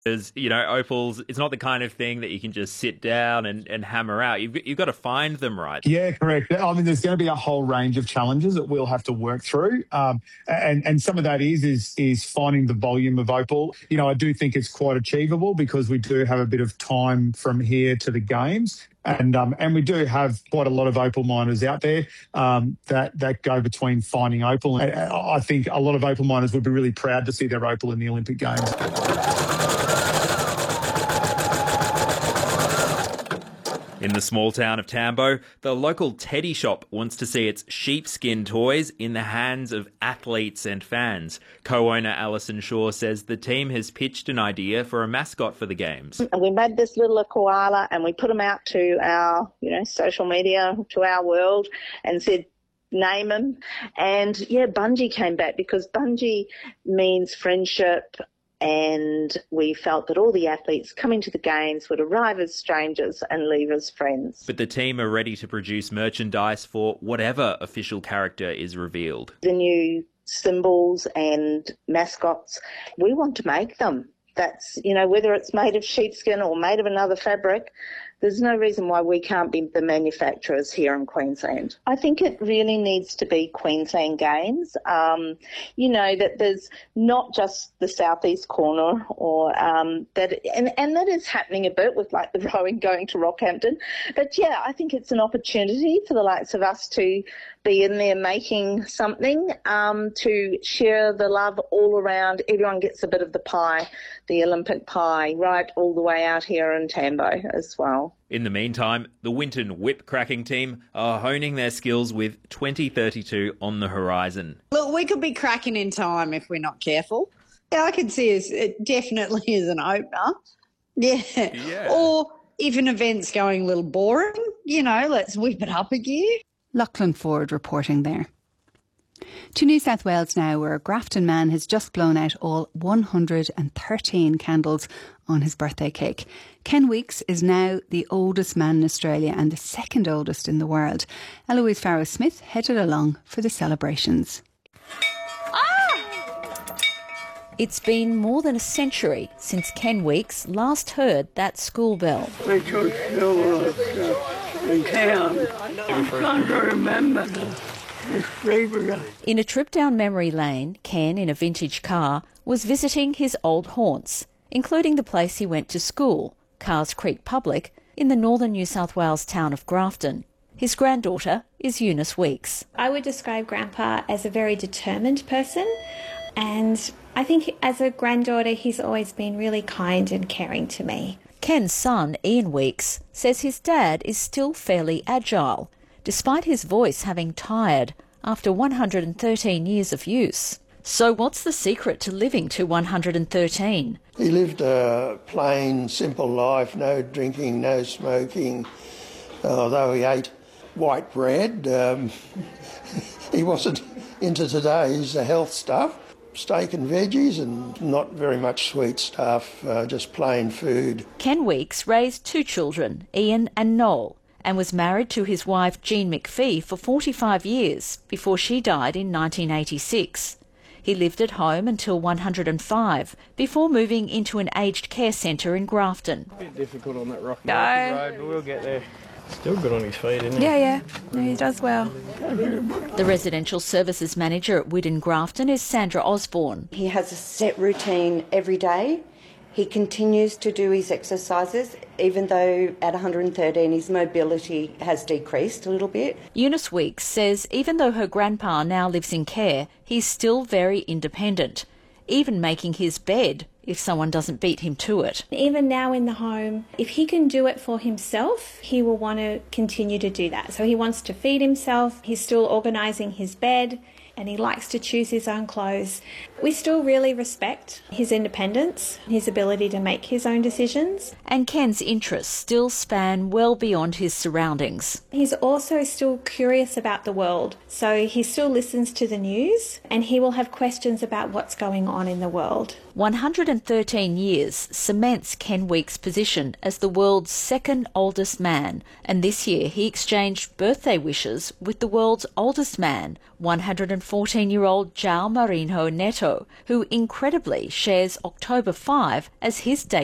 Because, opals, it's not the kind of thing that you can just sit down and hammer out. You've got to find them right. Yeah, correct. I mean, there's going to be a whole range of challenges that we'll have to work through. And some of that is finding the volume of opal. I do think it's quite achievable because we do have a bit of time from here to the games. And we do have quite a lot of opal miners out there that go between finding opal. And I think a lot of opal miners would be really proud to see their opal in the Olympic Games. In the small town of Tambo, the local teddy shop wants to see its sheepskin toys in the hands of athletes and fans. Co-owner Alison Shaw says the team has pitched an idea for a mascot for the games. And we made this little koala and we put them out to our, social media, to our world, and said, name him. And Bungie came back because Bungie means friendship. And we felt that all the athletes coming to the games would arrive as strangers and leave as friends. But the team are ready to produce merchandise for whatever official character is revealed. The new symbols and mascots, we want to make them. That's, whether it's made of sheepskin or made of another fabric, there's no reason why we can't be the manufacturers here in Queensland. I think it really needs to be Queensland Games. That there's not just the southeast corner or that, and that is happening a bit with like the rowing going to Rockhampton. But I think it's an opportunity for the likes of us to be in there making something to share the love all around. Everyone gets a bit of the pie, the Olympic pie, right all the way out here in Tambo as well. In the meantime, the Winton whip cracking team are honing their skills with 2032 on the horizon. Look, we could be cracking in time if we're not careful. Yeah, I can see it definitely as an opener. Yeah. Or if an event's going a little boring, let's whip it up a gear. Lachlan Ford reporting there. To New South Wales now, where a Grafton man has just blown out all 113 candles on his birthday cake. Ken Weeks is now the oldest man in Australia and the second oldest in the world. Eloise Farrow-Smith headed along for the celebrations. It's been more than a century since Ken Weeks last heard that school bell. We could feel in town. I'm trying to remember. In a trip down memory lane, Ken, in a vintage car, was visiting his old haunts, including the place he went to school, Carrs Creek Public, in the northern New South Wales town of Grafton. His granddaughter is Eunice Weeks. I would describe Grandpa as a very determined person, and I think as a granddaughter he's always been really kind and caring to me. Ken's son, Ian Weeks, says his dad is still fairly agile, despite his voice having tired after 113 years of use. So what's the secret to living to 113? He lived a plain, simple life, no drinking, no smoking. Although he ate white bread, he wasn't into today's health stuff. Steak and veggies and not very much sweet stuff, just plain food. Ken Weeks raised two children, Ian and Noel, and was married to his wife Jean McPhee for 45 years before she died in 1986. He lived at home until 105 before moving into an aged care centre in Grafton. A bit difficult on that rocky road, but we'll get there. Still good on his feet, isn't he? Yeah, he does well. The residential services manager at Widden Grafton is Sandra Osborne. He has a set routine every day. He continues to do his exercises, even though at 113 his mobility has decreased a little bit. Eunice Weeks says even though her grandpa now lives in care, he's still very independent, even making his bed if someone doesn't beat him to it. Even now in the home, if he can do it for himself, he will want to continue to do that. So he wants to feed himself, he's still organising his bed, and he likes to choose his own clothes. We still really respect his independence, his ability to make his own decisions. And Ken's interests still span well beyond his surroundings. He's also still curious about the world, so he still listens to the news and he will have questions about what's going on in the world. 113 years cements Ken Weeks' position as the world's second oldest man, and this year he exchanged birthday wishes with the world's oldest man, 114-year-old João Marinho Neto, who incredibly shares October 5 as his date